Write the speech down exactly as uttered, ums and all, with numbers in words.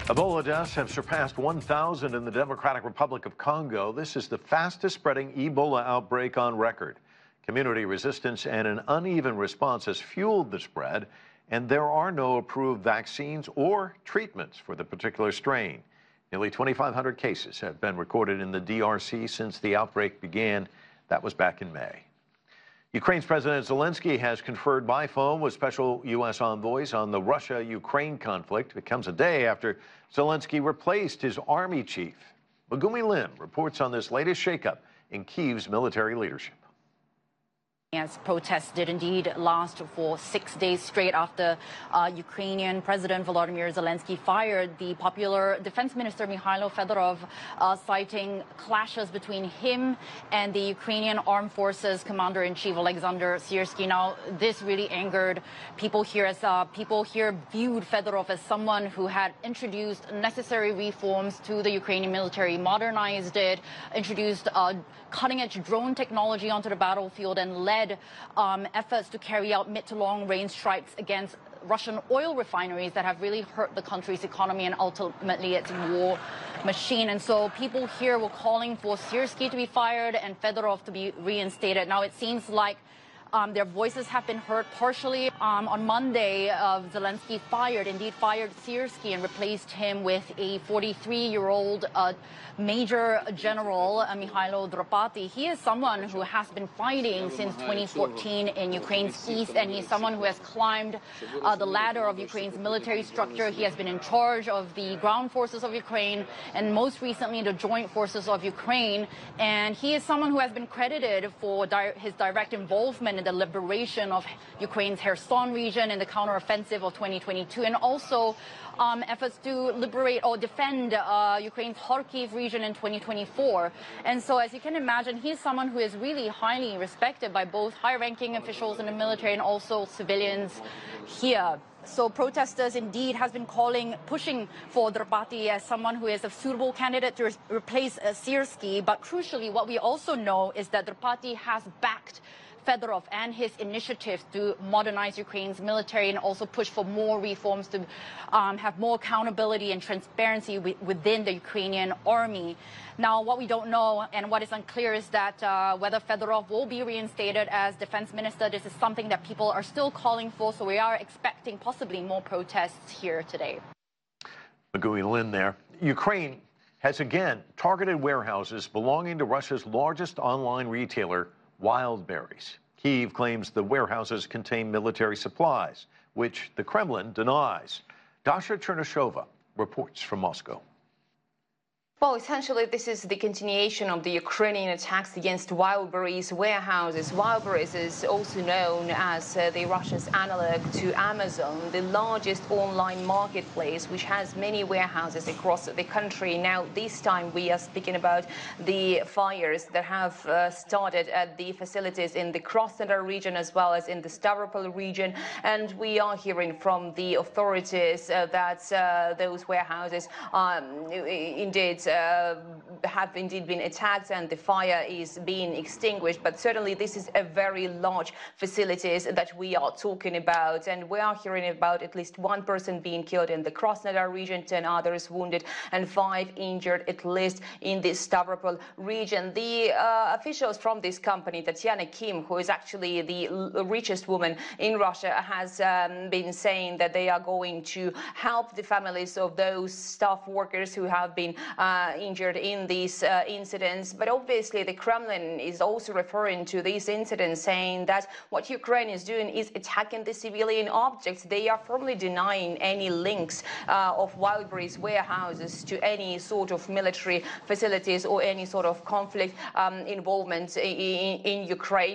Ebola deaths have surpassed one thousand in the Democratic Republic of Congo. This is the fastest spreading Ebola outbreak on record. Community resistance and an uneven response has fueled the spread, and there are no approved vaccines or treatments for the particular strain. Nearly twenty-five hundred cases have been recorded in the D R C since the outbreak began. That was back in May. Ukraine's President Zelensky has conferred by phone with special U S envoys on the Russia-Ukraine conflict. It comes a day after Zelensky replaced his army chief. Megumi Lim reports on this latest shakeup in Kyiv's military leadership. As protests did indeed last for six days straight after uh, Ukrainian President Volodymyr Zelensky fired the popular Defense Minister Mikhailo Fedorov, uh, citing clashes between him and the Ukrainian Armed Forces Commander-in-Chief Alexander Syrsky. Now, this really angered people here, as uh, people here viewed Fedorov as someone who had introduced necessary reforms to the Ukrainian military, modernized it, introduced uh, cutting-edge drone technology onto the battlefield, and led Um, efforts to carry out mid to long range strikes against Russian oil refineries that have really hurt the country's economy and ultimately its war machine. And so people here were calling for Syrsky to be fired and Fedorov to be reinstated. Now it seems like Um, their voices have been heard partially. Um, on Monday, uh, Zelensky fired, indeed fired Syrsky and replaced him with a forty-three-year-old uh, Major General uh, Mikhailo Dropati. He is someone who has been fighting since twenty fourteen in Ukraine's east, and he's someone who has climbed uh, the ladder of Ukraine's military structure. He has been in charge of the ground forces of Ukraine and most recently the joint forces of Ukraine. And he is someone who has been credited for di his direct involvement in the liberation of Ukraine's Kherson region in the counteroffensive of twenty twenty-two, and also um, efforts to liberate or defend uh, Ukraine's Kharkiv region in twenty twenty-four. And so, as you can imagine, he's someone who is really highly respected by both high-ranking officials in the military and also civilians here. So protesters indeed has been calling, pushing for Dropati as someone who is a suitable candidate to re replace uh, Syrsky. But crucially, what we also know is that Dropati has backed Fedorov and his initiative to modernize Ukraine's military and also push for more reforms to um, have more accountability and transparency within the Ukrainian army. Now, what we don't know and what is unclear is that uh, whether Fedorov will be reinstated as defense minister. This is something that people are still calling for, so we are expecting possibly more protests here today. Megumi Lim there. Ukraine has again targeted warehouses belonging to Russia's largest online retailer, Wildberries. Kyiv claims the warehouses contain military supplies, which the Kremlin denies. Dasha Chernyshova reports from Moscow. Well, essentially, this is the continuation of the Ukrainian attacks against Wildberries warehouses. Wildberries is also known as uh, the Russia's analog to Amazon, the largest online marketplace, which has many warehouses across the country. Now, this time we are speaking about the fires that have uh, started at the facilities in the Krasnodar region as well as in the Stavropol region. And we are hearing from the authorities uh, that uh, those warehouses um, indeed Uh, have indeed been attacked and the fire is being extinguished. But certainly this is a very large facilities that we are talking about, and we are hearing about at least one person being killed in the Krasnodar region, ten others wounded, and five injured at least in the Stavropol region. The uh, officials from this company, Tatiana Kim, who is actually the richest woman in Russia, has um, been saying that they are going to help the families of those staff workers who have been uh, Uh, injured in these uh, incidents. But obviously the Kremlin is also referring to these incidents, saying that what Ukraine is doing is attacking the civilian objects. They are firmly denying any links uh, of Wildberries warehouses to any sort of military facilities or any sort of conflict um, involvement in, in Ukraine.